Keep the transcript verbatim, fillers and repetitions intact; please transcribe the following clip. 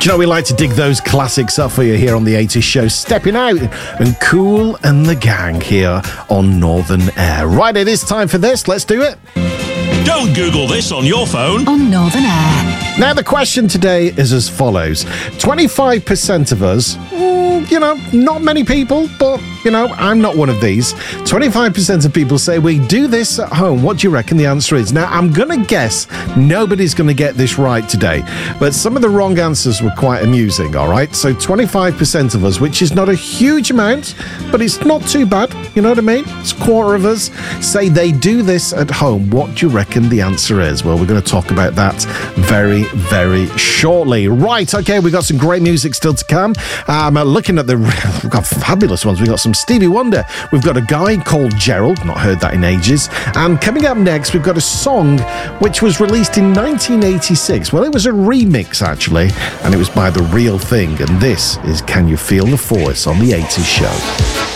Do you know we like to dig those classics up for you here on the eighties show? Stepping out and Kool and the Gang here on Northern Air. Right, it is time for this. Let's do it. Don't Google this on your phone. On Northern Air. Now, the question today is as follows. twenty-five percent of us, mm, you know, not many people, but, you know, I'm not one of these. twenty-five percent of people say we do this at home. What do you reckon the answer is? Now, I'm going to guess nobody's going to get this right today, but some of the wrong answers were quite amusing, all right? So twenty-five percent of us, which is not a huge amount, but it's not too bad, you know what I mean? It's a quarter of us say they do this at home. What do you reckon the answer is? Well, we're going to talk about that very, very shortly. Right, okay, we've got some great music still to come. Um, looking at the... We've got fabulous ones. We've got some Stevie Wonder. We've got a guy called Gerald. Not heard that in ages. And coming up next, we've got a song which was released in nineteen eighty-six. Well, it was a remix, actually, and it was by The Real Thing. And this is Can You Feel the Force on the eighties show.